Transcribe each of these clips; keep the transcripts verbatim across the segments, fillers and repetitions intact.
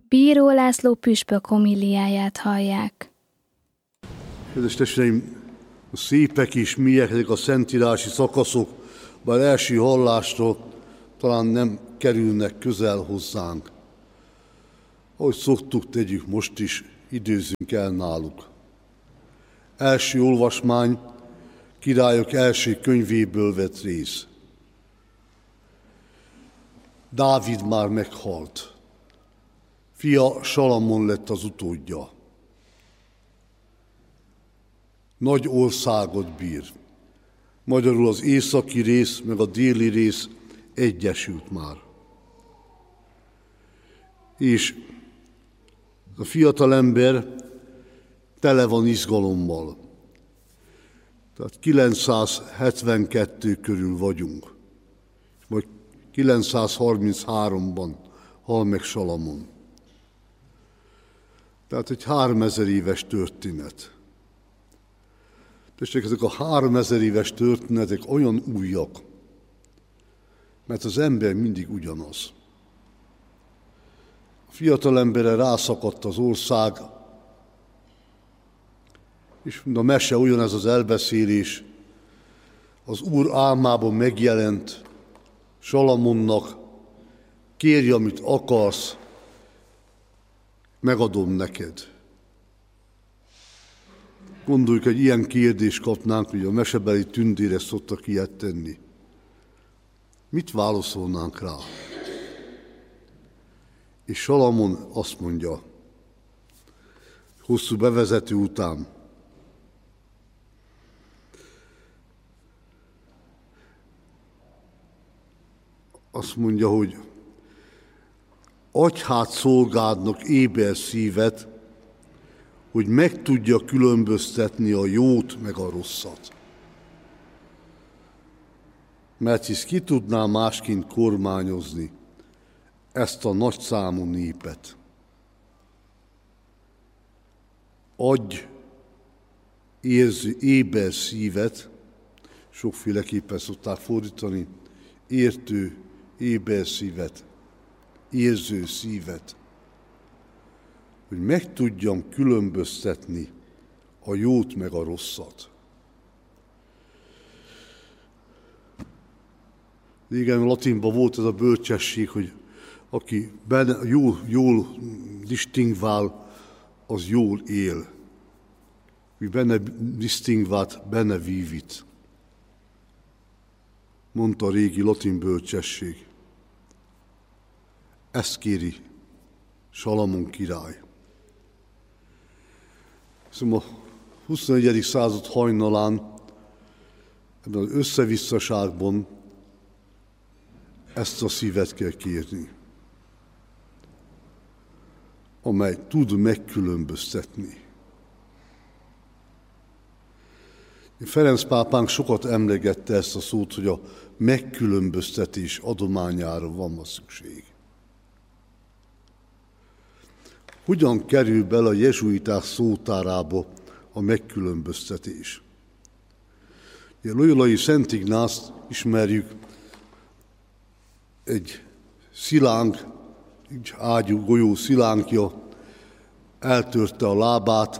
Bíró László püspök homiliáját hallják. Kedves testvéreim, szépek és mélyek ezek a szentírási szakaszok, bár első hallástól talán nem kerülnek közel hozzánk. Ahogy szoktuk, tegyük most is, időzzünk el náluk. Első olvasmány, Királyok első könyvéből vett rész. Dávid már meghalt. Fia Salamon lett az utódja. Nagy országot bír. Magyarul az északi rész, meg a déli rész egyesült már. És a fiatal ember tele van izgalommal. Tehát kilencszázhetvenkettő körül vagyunk, vagy kilencszázharmincháromban hal meg Salamon. Tehát egy háromezer éves történet. Tessék, ezek a háromezer éves történetek olyan újak, mert az ember mindig ugyanaz. A fiatal emberre rászakadt az ország, és a mese olyan, ez az elbeszélés, az Úr álmában megjelent Salamonnak, kérj, amit akarsz, megadom neked. Gondoljuk, hogy ilyen kérdést kapnánk, hogy a mesebeli tündére szoktak ilyet tenni. Mit válaszolnánk rá? És Salamon azt mondja, hosszú bevezető után, azt mondja, hogy adj hát szolgádnak éber szívet, hogy meg tudja különböztetni a jót meg a rosszat. Mert hisz ki tudná másként kormányozni ezt a nagyszámú népet. Adj érző, éber szívet, sokféleképpen szokták fordítani, értő, éber szívet, érző szívet, hogy meg tudjam különböztetni a jót meg a rosszat. Régen latinban volt ez a bölcsesség, hogy aki benne, jól, jól distingvál, az jól él. Qui bene distingvat, bene vivit. Mondta a régi latin bölcsesség. Ezt kéri Salamon király. Szóval a huszonegyedik század hajnalán, ebben az összevisszaságban ezt a szívet kell kérni, amely tud megkülönböztetni. Ferenc pápánk sokat emlegette ezt a szót, hogy a megkülönböztetés adományára van ma szükség. Hogyan kerül bele a jezsuiták szótárába a megkülönböztetés? A loyolai Szent Ignászt ismerjük, egy szilánk, egy ágyú golyó szilánkja eltörte a lábát,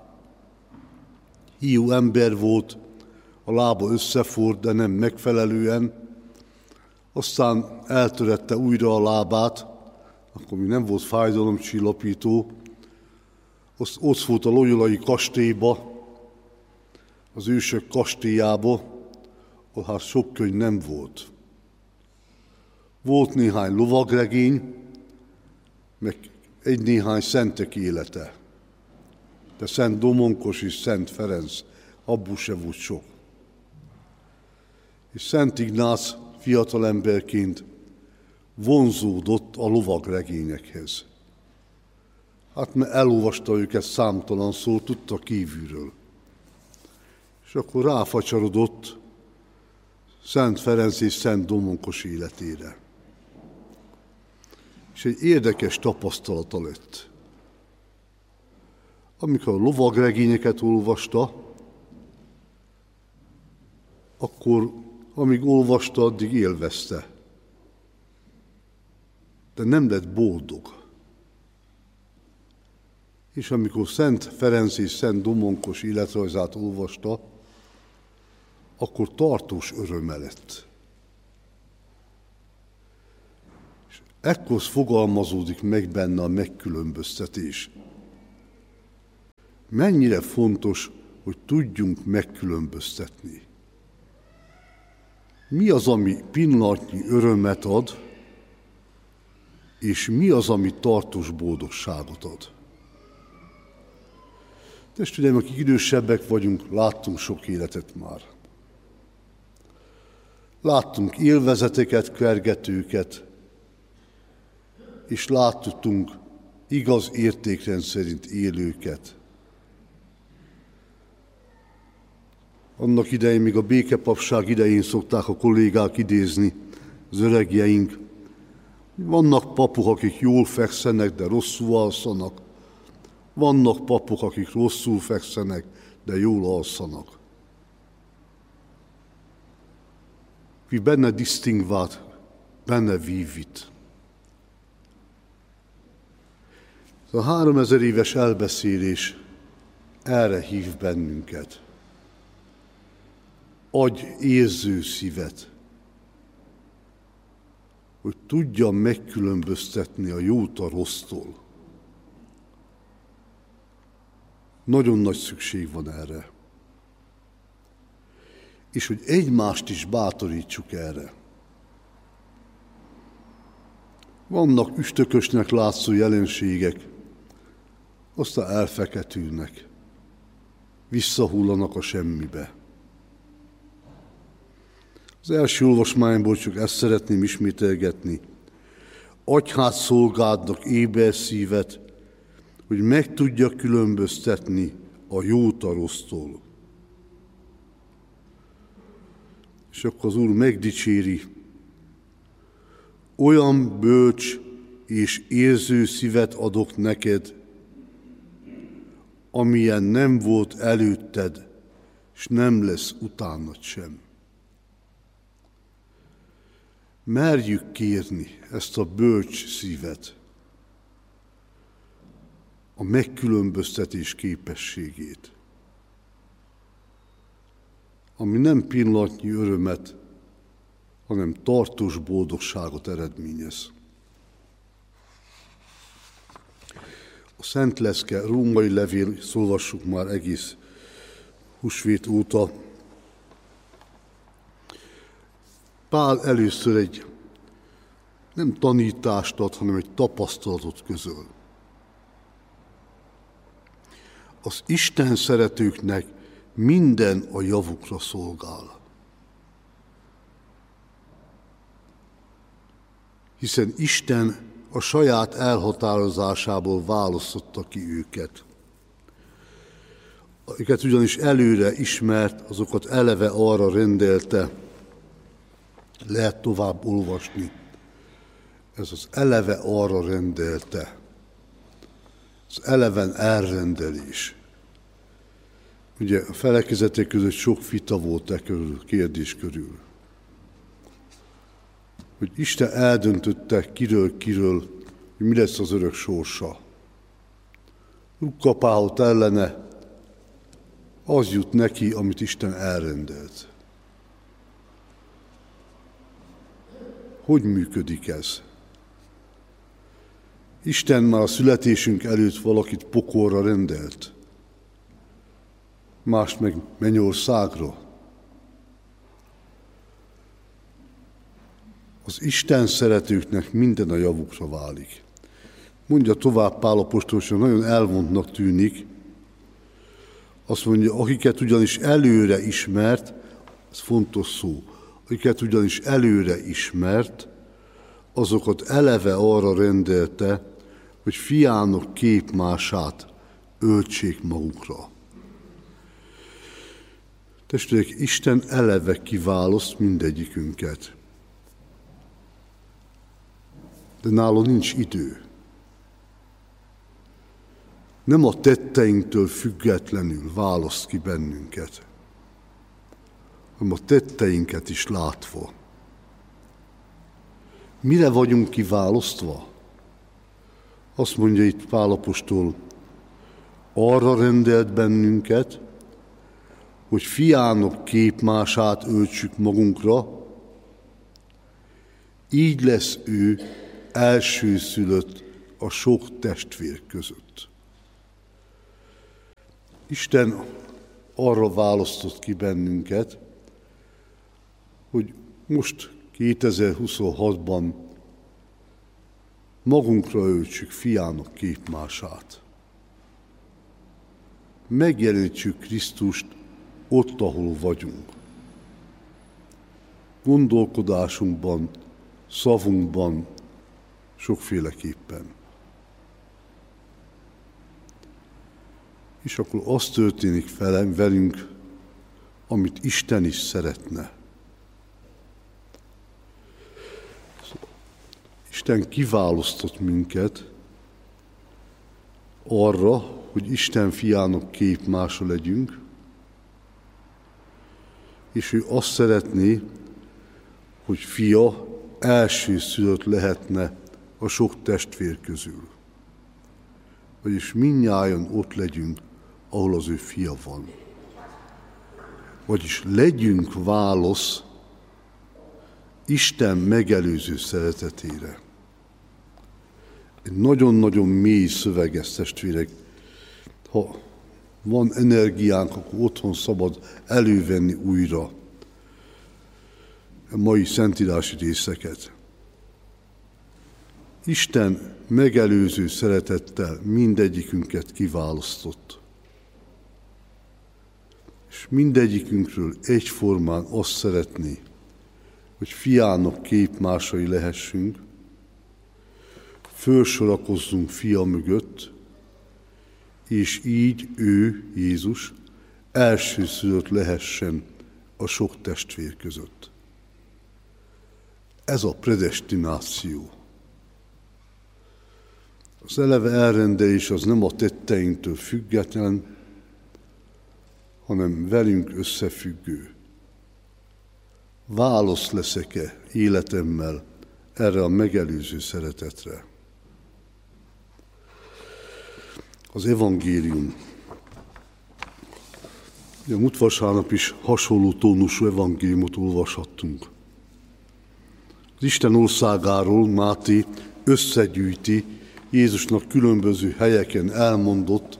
hiú ember volt, a lába összefort, de nem megfelelően, aztán eltörette újra a lábát, akkor még nem volt fájdalomcsillapító, ott volt a loyolai kastélyba, az ősök kastélyába, ahol hát sok könyv nem volt. Volt néhány lovagregény, meg egy néhány szentek élete. De Szent Domonkos és Szent Ferenc, abból se volt sok. És Szent Ignác fiatalemberként vonzódott a lovagregényekhez. Hát mert elolvasta őket számtalan szó, tudta kívülről. És akkor ráfacsarodott Szent Ferenc és Szent Domonkos életére. És egy érdekes tapasztalata lett. Amikor a lovagregényeket olvasta, akkor amíg olvasta, addig élvezte. De nem lett boldog. És amikor Szent Ferenc és Szent Domonkos életrajzát olvasta, akkor tartós öröme lett. És ekkor fogalmazódik meg benne a megkülönböztetés. Mennyire fontos, hogy tudjunk megkülönböztetni. Mi az, ami pillanatnyi örömet ad, és mi az, ami tartós boldogságot ad. Testvéreim, akik idősebbek vagyunk, láttunk sok életet már. Láttunk élvezeteket, kergetőket, és láttunk igaz értékrend szerint élőket. Annak idején, még a békepapság idején szokták a kollégák idézni, az öregjeink. Vannak papok, akik jól fekszenek, de rosszul alszanak. Vannak papok, akik rosszul fekszenek, de jól alszanak. Qui benne distinguat, benne vivit. A háromezer éves elbeszélés erre hív bennünket. Adj érző szívet, hogy tudjam megkülönböztetni a jót a rossztól. Nagyon nagy szükség van erre. És hogy egymást is bátorítsuk erre. Vannak üstökösnek látszó jelenségek, aztán elfeketülnek, visszahullanak a semmibe. Az első olvasmányból csak ezt szeretném ismételgetni. Adj hát szolgádnak éber szívet, hogy meg tudja különböztetni a jót a rossztól. És akkor az Úr megdicséri, olyan bölcs és érző szívet adok neked, amilyen nem volt előtted, és nem lesz utánad sem. Merjük kérni ezt a bölcs szívet, a megkülönböztetés képességét, ami nem pillanatnyi örömet, hanem tartós boldogságot eredményez. A Szent Leszke római levél, szolvassuk már egész húsvét óta. Pál először egy nem tanítást ad, hanem egy tapasztalatot közöl. Az Isten szeretőknek minden a javukra szolgál. Hiszen Isten a saját elhatározásából választotta ki őket. Akiket ugyanis előre ismert, azokat eleve arra rendelte, lehet tovább olvasni. Ez az eleve arra rendelte. Az eleven elrendelés. Ugye a felekezetek között sok vita volt e körül, kérdés körül. Hogy Isten eldöntötte kiről, kiről, hogy mi lesz az örök sorsa. Rukkapáholt ellene az jut neki, amit Isten elrendelt. Hogy működik ez? Isten már a születésünk előtt valakit pokolra rendelt, mást meg mennyországra. Az Isten szeretőknek minden a javukra válik. Mondja tovább Pál apostol, hogy nagyon elvontnak tűnik. Azt mondja, akiket ugyanis előre ismert, ez fontos szó, akiket ugyanis előre ismert, azokat eleve arra rendelte, hogy fiának képmását öltsék magukra. Testvérek, Isten eleve kiválaszt mindegyikünket. De nála nincs idő. Nem a tetteinktől függetlenül választ ki bennünket, hanem a tetteinket is látva. Mire vagyunk kiválasztva? Azt mondja itt Pál apostol, arra rendelt bennünket, hogy fiának képmását öltsük magunkra, így lesz ő elsőszülött a sok testvér között. Isten arra választott ki bennünket, hogy most kétezer-huszonhatban magunkra öltsük fiának képmását. Megjelenítsük Krisztust ott, ahol vagyunk. Gondolkodásunkban, szavunkban, sokféleképpen. És akkor az történik velünk, amit Isten is szeretne. Isten kiválasztott minket arra, hogy Isten fiának képmása legyünk, és ő azt szeretné, hogy fia elsőszülött lehetne a sok testvér közül. Vagyis mindnyájan ott legyünk, ahol az ő fia van. Vagyis legyünk válasz Isten megelőző szeretetére. Egy nagyon-nagyon mély szöveg ez, testvérek. Ha van energiánk, akkor otthon szabad elővenni újra a mai szentírási részeket. Isten megelőző szeretettel mindegyikünket kiválasztott. És mindegyikünkről egyformán azt szeretné, hogy fiának képmásai lehessünk, fölsorakozzunk fia mögött, és így ő, Jézus, elsőszülött lehessen a sok testvér között. Ez a predestináció. Az eleve elrendelés az nem a tetteinktől független, hanem velünk összefüggő. Válasz leszek-e életemmel erre a megelőző szeretetre? Az evangélium. A múlt vasárnap is hasonló tónusú evangéliumot olvashattunk. Az Isten országáról Máté összegyűjti Jézusnak különböző helyeken elmondott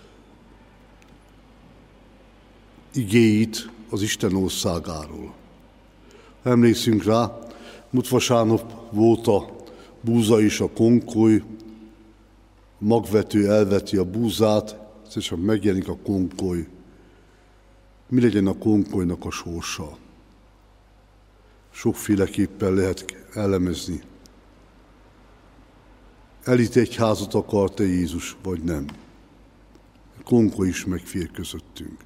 igéit az Isten országáról. Emlékszünk rá, múlt vasárnap volt a búza és a konkoly, a magvető elveti a búzát, és megjelenik a konkoly. Mi legyen a konkolynak a sorsa? Sokféleképpen lehet elemezni. Elit egyházat akart-e Jézus, vagy nem? A konkoly is megfér közöttünk.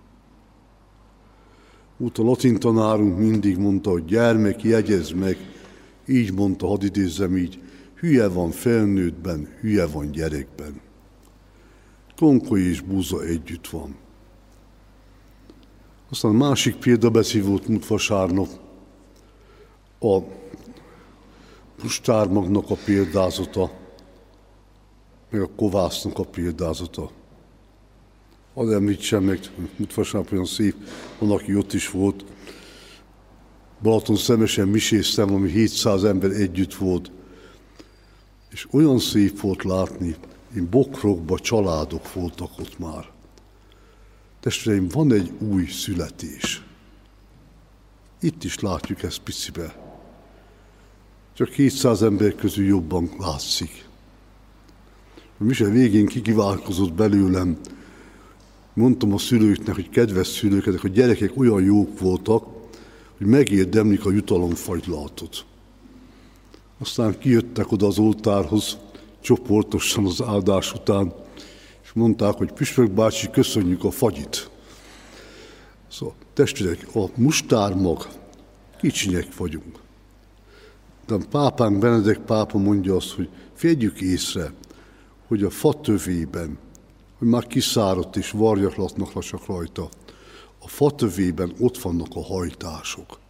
Út a latin tanárunk mindig mondta, hogy gyermek, jegyezd meg, így mondta, hadd idézzem így, hülye van felnőttben, hülye van gyerekben. Konkoly és búza együtt van. Aztán a másik példabeszéd volt múlt vasárnap, a mustármagnak a példázata, meg a kovásznak a példázata. Hadd említsem meg, múlt vasárnap olyan szép, van, aki ott is volt. Balaton szemesen miséztem, ami hétszáz ember együtt volt. És olyan szép volt látni, én bokrokba családok voltak ott már. Testvéreim, van egy új születés. Itt is látjuk ezt picibe. Csak hétszáz ember közül jobban látszik. A mise végén kikiválkozott belőlem. Mondtam a szülőknek, hogy kedves szülők, hogy a gyerekek olyan jók voltak, hogy megérdemlik a jutalomfagylaltot. Aztán kijöttek oda az oltárhoz, csoportosan az áldás után, és mondták, hogy Püspök bácsi, köszönjük a fagyit. Szóval, testvérek, a mustármag, kicsinyek vagyunk. De a pápánk, Benedek pápa mondja azt, hogy vegyük észre, hogy a fa tövében, hogy már kiszáradt és varjaklatnak csak rajta, a fa tövében ott vannak a hajtások.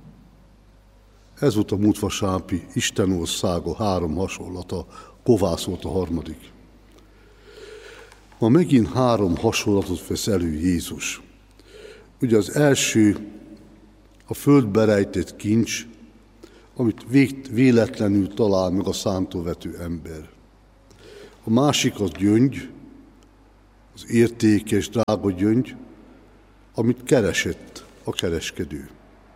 Ez volt a múlt vasárnapi Isten országa három hasonlata, kovász volt a harmadik. Ma megint három hasonlatot vesz elő Jézus. Ugye az első a földbe rejtett kincs, amit véletlenül talál meg a szántóvető ember. A másik az gyöngy, az értékes, drága gyöngy, amit keresett a kereskedő.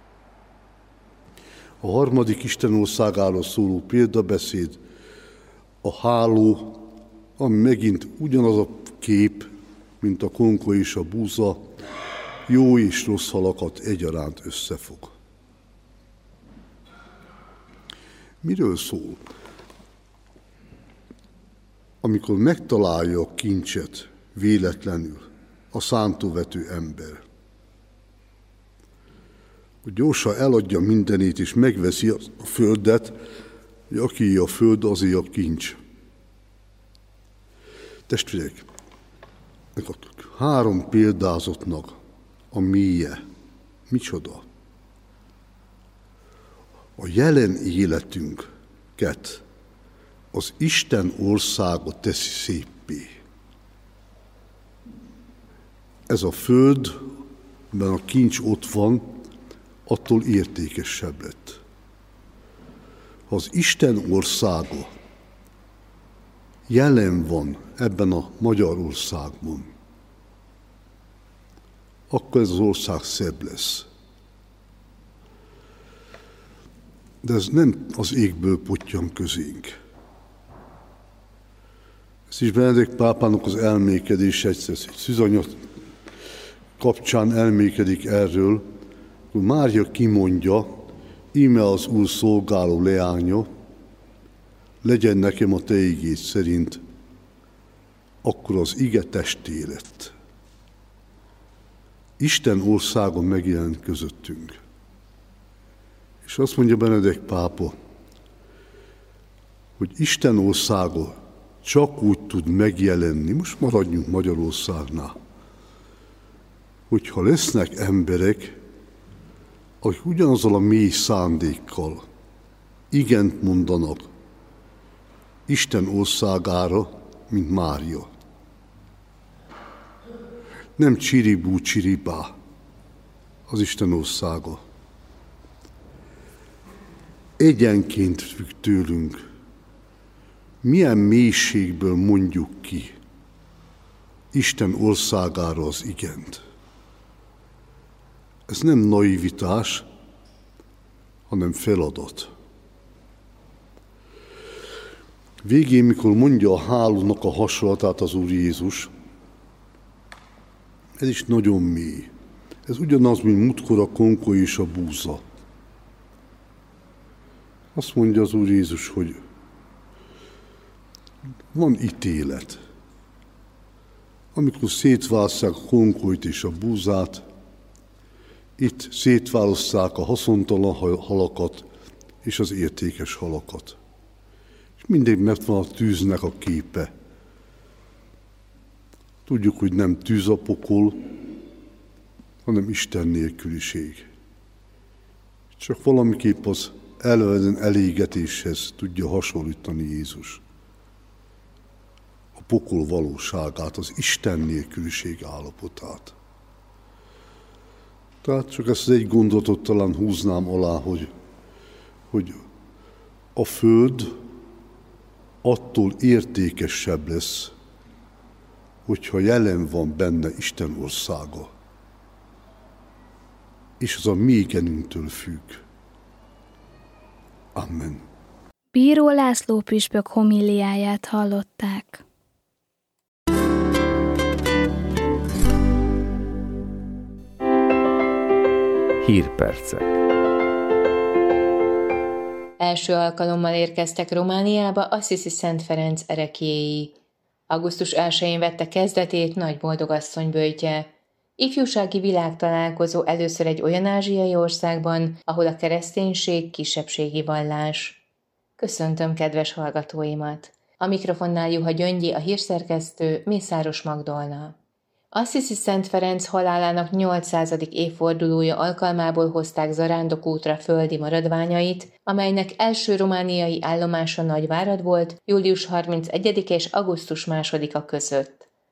A harmadik Isten országáról szóló példabeszéd, a háló, ami megint ugyanaz a kép, mint a konko és a búza, jó és rossz halakat egyaránt összefog. Miről szól? Amikor megtalálja a kincset véletlenül a szántóvető ember, hogy gyorsan eladja mindenét és megveszi a földet, hogy aki a föld, azért a kincs. Testvérek, a három példázatnak a mélye, micsoda? A jelen életünket az Isten országot teszi széppé. Ez a föld, mert a kincs ott van, attól értékesebb lett. Ha az Isten országa jelen van ebben a Magyarországban, akkor ez az ország szebb lesz. De ez nem az égből pottyan közénk. Ez is Benedek pápának az elmékedése, egyszer Szűzanya kapcsán elmékedik erről, hogy Mária kimondja, íme az Úr szolgáló leánya, legyen nekem a te igéd szerint, akkor az ige testé lett. Isten országa megjelent közöttünk. És azt mondja Benedek pápa, hogy Isten országa csak úgy tud megjelenni, most maradjunk Magyarországnál, hogyha lesznek emberek, akik ugyanazzal a mély szándékkal igent mondanak Isten országára, mint Mária. Nem csiribú csiribá az Isten országa. Egyenként függ tőlünk, milyen mélységből mondjuk ki Isten országára az igent. Ez nem naivitás, hanem feladat. Végén, mikor mondja a hálónak a hasonlatát az Úr Jézus, ez is nagyon mély. Ez ugyanaz, mint múltkor a konko és a búza. Azt mondja az Úr Jézus, hogy van ítélet. Amikor szétválasztják a konkóit és a búzát, itt szétválasztják a haszontalan halakat és az értékes halakat. És mindig mert van a tűznek a képe. Tudjuk, hogy nem tűz a pokol, hanem Isten nélküliség. Csak valamiképp az elveden elégetéshez tudja hasonlítani Jézus. A pokol valóságát, az Isten nélküliség állapotát. Tehát csak ezt egy gondolatot talán húznám alá, hogy, hogy a föld attól értékesebb lesz, hogyha jelen van benne Isten országa. És az a mi igenünktől függ. Amen. Bíró László püspök homiliáját hallották. Hírpercek. Első alkalommal érkeztek Romániába Assisi Szent Ferenc ereklyéi. augusztus elsején vette kezdetét Nagy Boldogasszony böjtje. Ifjúsági világtalálkozó először egy olyan ázsiai országban, ahol a kereszténység kisebbségi vallás. Köszöntöm kedves hallgatóimat! A mikrofonnál Juha Gyöngyi, a hírszerkesztő, Mészáros Magdolna. Assisi Szent Ferenc halálának nyolcszázadik évfordulója alkalmából hozták zarándokútra földi maradványait, amelynek első romániai állomása Nagyvárad volt július harmincegyedike és augusztus másodika között.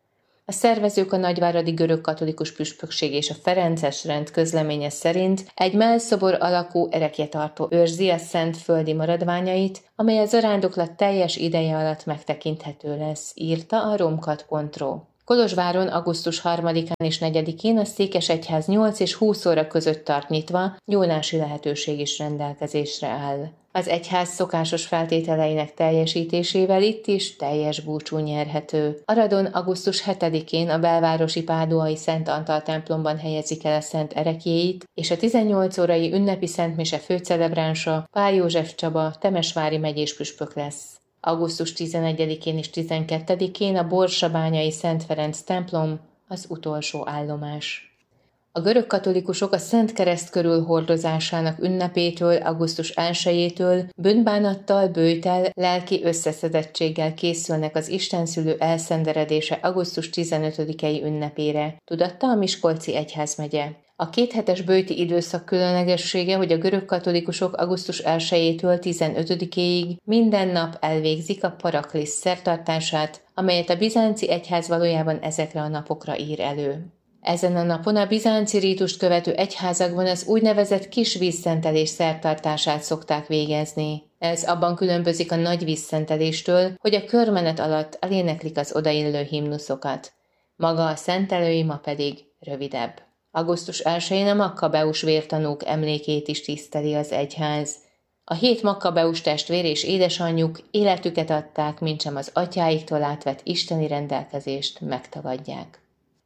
A szervezők a nagyváradi görög katolikus püspökség és a ferences rend közleménye szerint egy mellszobor alakú erekjetartó őrzi a szent földi maradványait, amely a zarándoklat teljes ideje alatt megtekinthető lesz, írta a romkat pont ro. Kolozsváron augusztus harmadikán és negyedikén a székesegyház nyolc és húsz óra között tart nyitva, gyónási lehetőség is rendelkezésre áll. Az egyház szokásos feltételeinek teljesítésével itt is teljes búcsú nyerhető. Aradon augusztus hetedikén a belvárosi páduai Szent Antal templomban helyezik el a szent ereklyéit, és a tizennyolc órai ünnepi szentmise főcelebránsa Pál József Csaba temesvári megyés püspök lesz. augusztus tizenegyedikén és tizenkettedikén a Borsabányai Szent Ferenc templom az utolsó állomás. A görög katolikusok a Szent Kereszt körül hordozásának ünnepétől, augusztus elsejétől bűnbánattal, böjtel, lelki összeszedettséggel készülnek az istenszülő elszenderedése augusztus tizenötödikei ünnepére, tudatta a Miskolci egyházmegye. A kéthetes böjti időszak különlegessége, hogy a görög katolikusok augusztus elsejétől tizenötödikéig minden nap elvégzik a paraklisz szertartását, amelyet a bizánci egyház valójában ezekre a napokra ír elő. Ezen a napon a bizánci rítust követő egyházakban az úgynevezett kis vízszentelés szertartását szokták végezni. Ez abban különbözik a nagy vízszenteléstől, hogy a körmenet alatt eléneklik az odaillő himnuszokat. Maga a szentelői ma pedig rövidebb. augusztus elsején a Makkabeus vértanúk emlékét is tiszteli az egyház. A hét Makkabeus testvér és édesanyjuk életüket adták, mintsem az atyáiktól átvett isteni rendelkezést megtagadják.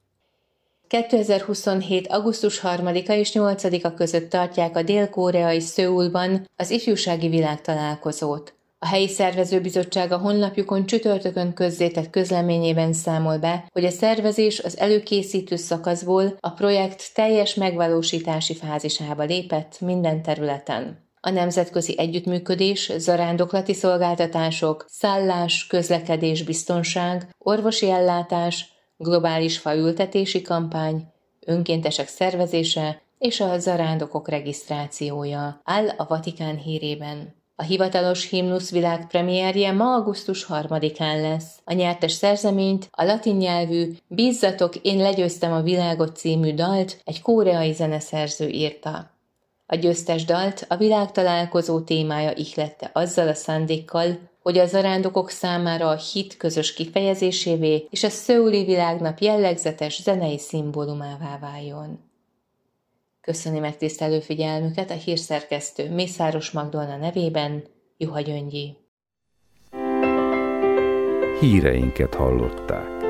kétezer-huszonhét. augusztus harmadika és nyolcadika között tartják a dél-koreai Szöulban az ifjúsági világtalálkozót. A helyi szervezőbizottság a honlapjukon csütörtökön közzétett közleményében számol be, hogy a szervezés az előkészítő szakaszból a projekt teljes megvalósítási fázisába lépett minden területen. A nemzetközi együttműködés, zarándoklati szolgáltatások, szállás, közlekedés, biztonság, orvosi ellátás, globális faültetési kampány, önkéntesek szervezése és a zarándokok regisztrációja áll a Vatikán hírében. A hivatalos himnusz világpremierje ma augusztus harmadikán lesz. A nyertes szerzeményt, a latin nyelvű Bízzatok, én legyőztem a világot című dalt egy koreai zeneszerző írta. A győztes dalt a világtalálkozó témája ihlette azzal a szándékkal, hogy a zarándokok számára a hit közös kifejezésévé és a szöuli világnap jellegzetes zenei szimbólumává váljon. Köszöni megtisztelő figyelmüket a hírszerkesztő Mészáros Magdolna nevében, Juha Gyöngyi. Híreinket hallották.